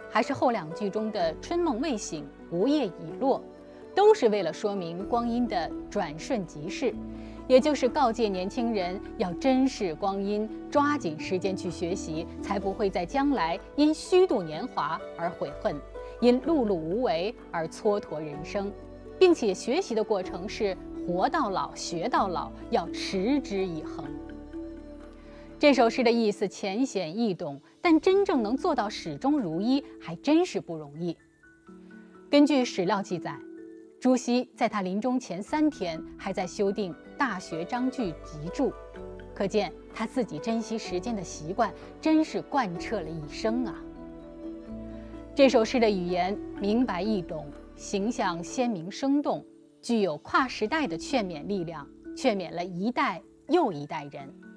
还是后2句中的“春梦未醒，梧叶已落”，都是为了说明光阴的转瞬即逝，也就是告诫年轻人要珍视光阴，抓紧时间去学习，才不会在将来因虚度年华而悔恨，因碌碌无为而蹉跎人生，并且学习的过程是活到老学到老，要持之以恒。这首诗的意思浅显易懂，但真正能做到始终如一，还真是不容易。根据史料记载，朱熹在他临终前3天还在修订《大学章句集注》，可见他自己珍惜时间的习惯真是贯彻了一生啊。这首诗的语言明白易懂，形象鲜明生动，具有跨时代的劝勉力量，劝勉了一代又一代人。